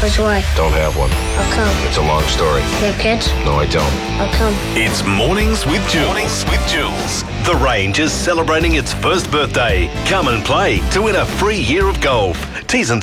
Where's your wife? Don't have one. How come? It's a long story. You have kids? No, I don't. How come? It's Mornings with Jules. Mornings with Jules. The Range is celebrating its first birthday. Come and play to win a free year of golf. T's and